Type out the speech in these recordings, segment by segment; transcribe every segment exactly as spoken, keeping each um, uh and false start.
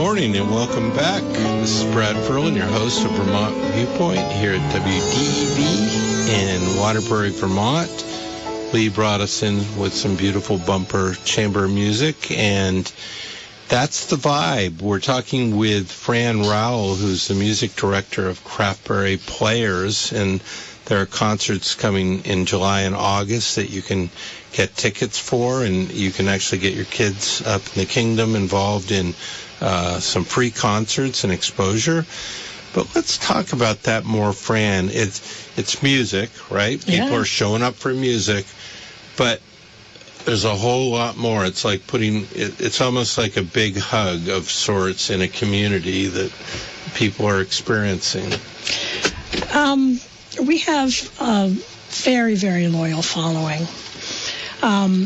Morning and welcome back. This is Brad Ferlin, your host of Vermont Viewpoint here at W D E V in Waterbury, Vermont. Lee brought us in with some beautiful bumper chamber music, and that's the vibe. We're talking with Fran Rowell, who's the music director of Craftberry Players, and there are concerts coming in July and August that you can get tickets for, and you can actually get your kids up in the kingdom involved in uh, some free concerts and exposure. But let's talk about that more, Fran. It's it's music, right? Yeah. People are showing up for music, but there's a whole lot more. It's like putting, it, it's almost like a big hug of sorts in a community that people are experiencing. Um, we have a very, very loyal following. Um,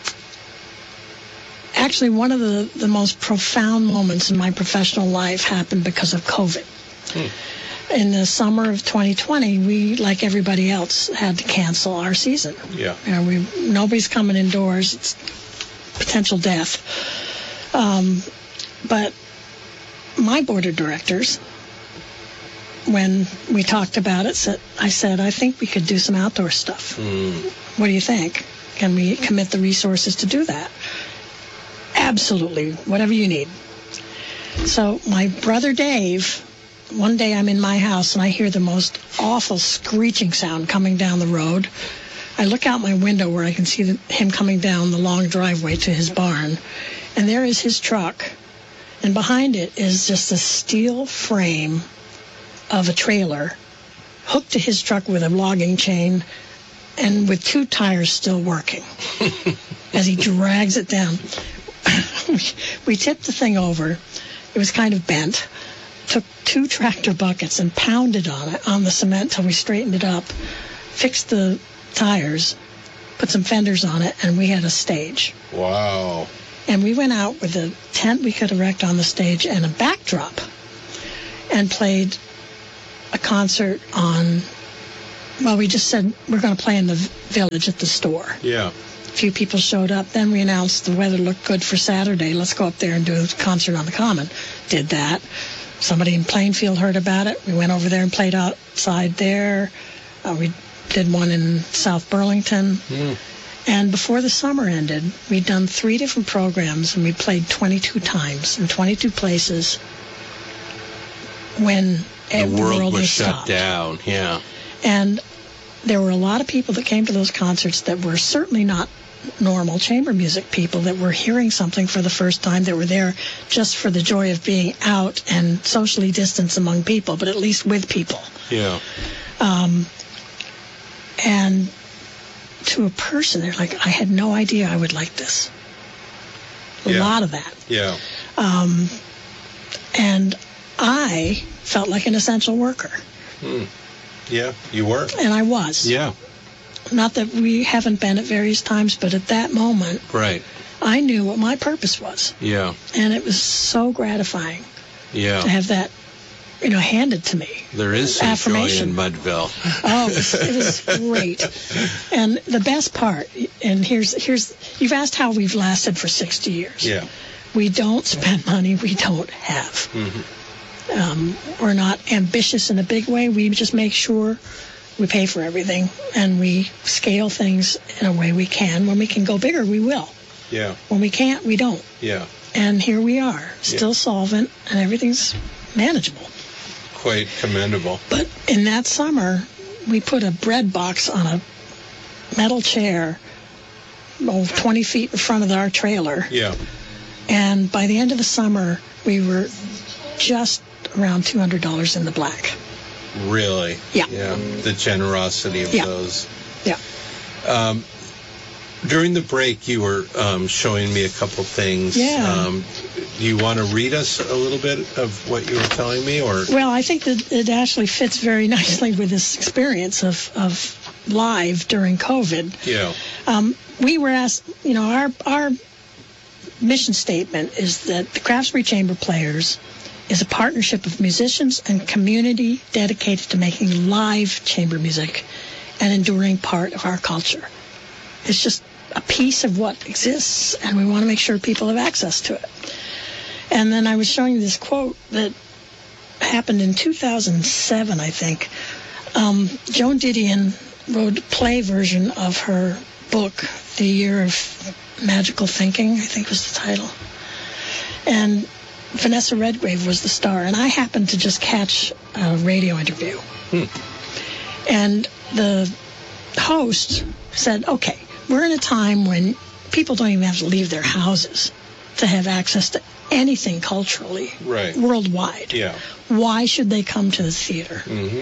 actually, one of the, the most profound moments in my professional life happened because of COVID. Hmm. In the summer of twenty twenty, we, like everybody else, had to cancel our season. Yeah. You know, we nobody's coming indoors. It's potential death. Um, but my board of directors, when we talked about it, said, I said, I think we could do some outdoor stuff. Mm. What do you think? Can we commit the resources to do that? Absolutely, whatever you need. So my brother Dave, one day I'm in my house and I hear the most awful screeching sound coming down the road. I look out my window where I can see the, him coming down the long driveway to his barn, and there is his truck, and behind it is just a steel frame of a trailer hooked to his truck with a logging chain and with two tires still working as he drags it down. We tipped the thing over. It was kind of bent. Took two tractor buckets and pounded on it, on the cement till we straightened it up, fixed the tires, put some fenders on it, and we had a stage. Wow. And we went out with a tent we could erect on the stage and a backdrop and played a concert on, well, we just said we're going to play in the village at the store. Yeah. A few people showed up. Then we announced the weather looked good for Saturday. Let's go up there and do a concert on the Common. Did that. Somebody in Plainfield heard about it. We went over there and played outside there. Uh, we did one in South Burlington. Mm. And before the summer ended, we'd done three different programs, and we played twenty-two times in twenty-two places when the the world, world was, was shut stopped. down. Yeah. And there were a lot of people that came to those concerts that were certainly not normal chamber music people, that were hearing something for the first time, that were there just for the joy of being out and socially distanced among people, but at least with people. Yeah. Um, and to a person, they're like, I had no idea I would like this. A Yeah. lot of that. Yeah. Um, and I felt like an essential worker. Hmm. Yeah, you were. And I was. Yeah. Not that we haven't been at various times, but at that moment, Right. I knew what my purpose was. Yeah. And it was so gratifying Yeah. to have that, you know, handed to me. There is some affirmation. joy in Mudville. Oh, it was, it was great. And the best part, and here's, here's, you've asked how we've lasted for sixty years. Yeah. We don't spend money we don't have. Mm-hmm. Um, we're not ambitious in a big way. We just make sure we pay for everything, and we scale things in a way we can. When we can go bigger, we will. Yeah. When we can't, we don't. Yeah. And here we are, still Yeah. solvent, and everything's manageable. Quite commendable. But in that summer, we put a bread box on a metal chair, oh, twenty feet in front of our trailer. Yeah. And by the end of the summer, we were just around two hundred dollars in the black. Really? Yeah. Yeah. The generosity of Yeah. those. Yeah. Um, during the break, you were um, showing me a couple things. Yeah. Um, do you want to read us a little bit of what you were telling me, or? Well, I think that it actually fits very nicely with this experience of, of live during COVID. Yeah. Um, we were asked, you know, our our mission statement is that the Craftsbury Chamber Players is a partnership of musicians and community dedicated to making live chamber music an enduring part of our culture. It's just a piece of what exists, and we want to make sure people have access to it. And then I was showing you this quote that happened in two thousand seven, I think. Um, Joan Didion wrote a play version of her book, The Year of Magical Thinking, I think was the title. And Vanessa Redgrave was the star, and I happened to just catch a radio interview. Hmm. And the host said, okay, we're in a time when people don't even have to leave their houses to have access to anything culturally, right, worldwide. Yeah. Why should they come to the theater? Mm-hmm.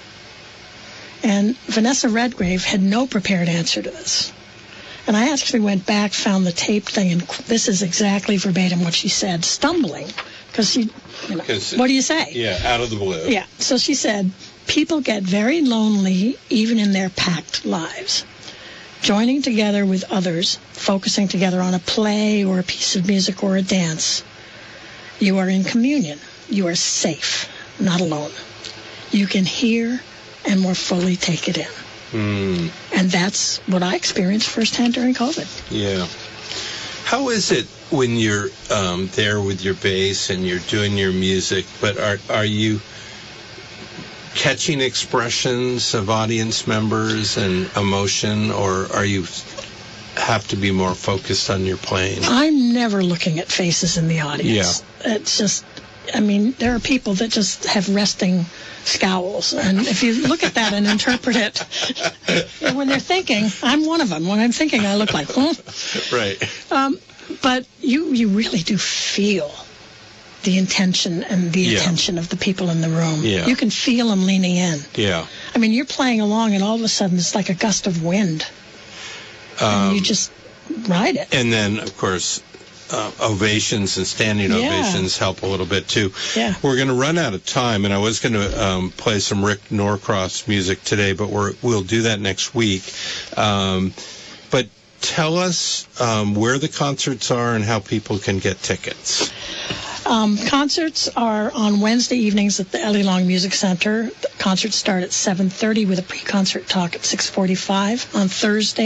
And Vanessa Redgrave had no prepared answer to this. And I actually went back, found the tape thing, and this is exactly verbatim what she said, stumbling, because she, you know, what do you say? Yeah, out of the blue. Yeah, so she said, people get very lonely even in their packed lives. Joining together with others, focusing together on a play or a piece of music or a dance, you are in communion. You are safe, not alone. You can hear and more fully take it in. Mm. And that's what I experienced firsthand during COVID. Yeah. How is it when you're um, there with your bass and you're doing your music, but are are you catching expressions of audience members and emotion, or are you have to be more focused on your playing? I'm never looking at faces in the audience. Yeah. It's just, I mean, there are people that just have resting scowls. And if you look at that and interpret it, when they're thinking, I'm one of them. When I'm thinking, I look like, hmm. Right. Um, but you, you really do feel the intention and the Yeah. attention of the people in the room. Yeah. You can feel them leaning in. Yeah. I mean, you're playing along and all of a sudden it's like a gust of wind. Um, and you just ride it. And then, of course, uh, ovations and standing Yeah. ovations help a little bit, too. Yeah. We're going to run out of time, and I was going to um, play some Rick Norcross music today, but we're, we'll do that next week. Um, but tell us um, where the concerts are and how people can get tickets. Um, concerts are on Wednesday evenings at the Ellie Long Music Center. The concerts start at seven thirty with a pre-concert talk at six forty-five. On Thursday,